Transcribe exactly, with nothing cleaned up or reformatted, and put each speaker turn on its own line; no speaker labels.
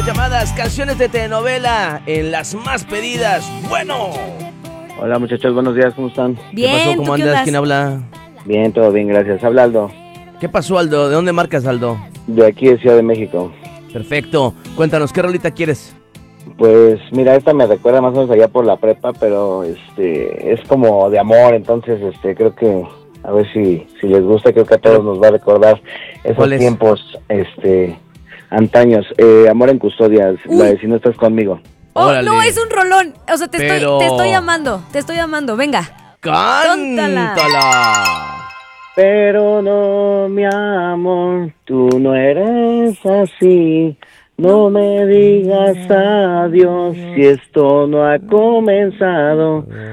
las llamadas canciones de telenovela en las más pedidas. Bueno.
Hola muchachos, buenos días, ¿cómo están?
Bien,
¿Qué pasó? ¿Cómo
¿tú qué
andas?
ondas?
¿Quién habla?
Bien, todo bien, gracias. Habla Aldo,
¿Qué pasó, Aldo? ¿De dónde marcas, Aldo?
de aquí de Ciudad de México.
Perfecto. Cuéntanos, ¿qué rolita quieres?
Pues mira, esta me recuerda más o menos allá por la prepa, pero este es como de amor, entonces este creo que a ver si si les gusta, creo que a todos nos va a recordar esos
¿Cuál es?
tiempos este antaños. Eh, Amor en custodia,
Uy.
la de Si no estás conmigo.
Oh,
Órale.
no, es un rolón. O sea, te,
Pero-
estoy, te estoy amando. Te estoy amando. Venga.
¡Cántala!
Pero no, mi amor, tú no eres así. No me digas adiós si esto no ha comenzado.